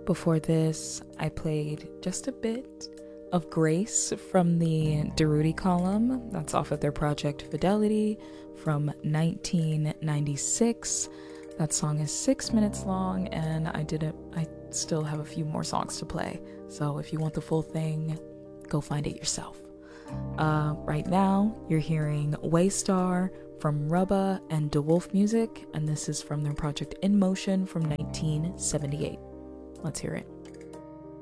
Before this, I played just a bit of Grace from the Daruti column. That's off of their project Fidelity from 1996. That song is 6 minutes long, and I still have a few more songs to play. So if you want the full thing, go find it yourself. Right now, you're hearing Waystar from Rubba and DeWolf Music, and this is from their project In Motion from 1978. Let's hear it.